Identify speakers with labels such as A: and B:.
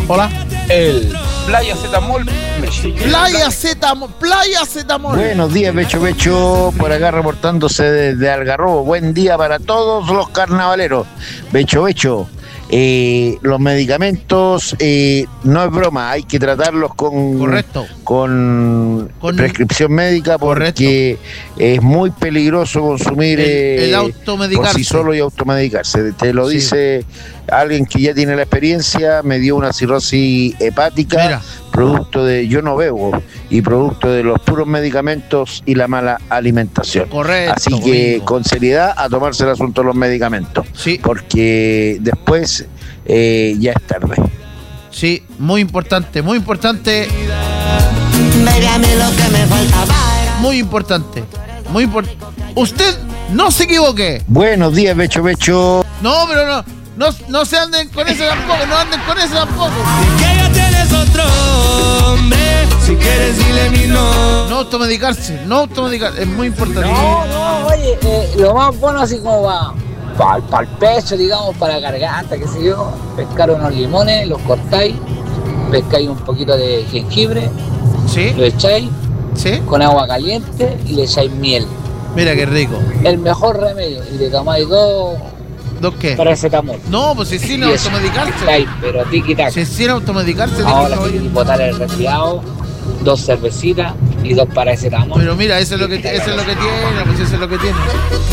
A: Hola.
B: El Playa Zetamol.
A: Playa Zetamol.
C: Buenos días, Becho, por acá reportándose desde Algarrobo. Buen día para todos los carnavaleros. Becho, los medicamentos no es broma, hay que tratarlos con prescripción médica, porque es muy peligroso consumir
A: el automedicarse.
C: por sí solo y automedicarse. Te lo dice alguien que ya tiene la experiencia. Me dio una cirrosis hepática.
A: Mira.
C: Producto de, yo no bebo, y producto de los puros medicamentos y la mala alimentación.
A: Correcto.
C: Así que con seriedad a tomarse el asunto de los medicamentos, porque después ya es tarde.
A: Sí, muy importante. Muy importante. Usted no se equivoque.
C: Buenos días, Becho.
A: No, pero no se anden con eso tampoco.
D: Que ya tienes otro hombre, si quieres dile mi no.
A: No automedicarse, es muy importante.
E: No, oye, lo más bueno así como para el pecho, digamos, para la garganta, qué sé yo, pescar unos limones, los cortáis, pescáis un poquito de jengibre, lo echáis con agua caliente y le echáis miel.
A: Mira qué rico.
E: El mejor remedio, y le tomáis dos
A: qué?
E: Paracetamol.
A: No, pues si sin automedicarse.
E: Pero tiki-tac.
A: Si sin automedicarse.
E: Ahora tiene que botar el resfriado, 2 cervecitas y 2 paracetamol.
A: Pero mira, eso es lo que tiene.